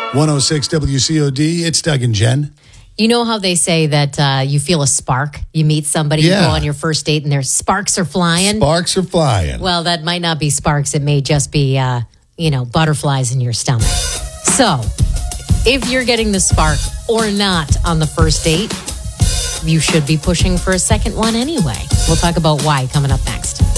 106 WCOD. It's Doug and Jen. You know how they say that you feel a spark? You meet somebody, you go on your first date, and their sparks are flying? Sparks are flying. Well, that might not be sparks. It may just be, butterflies in your stomach. So, if you're getting the spark or not on the first date, you should be pushing for a second one anyway. We'll talk about why coming up next.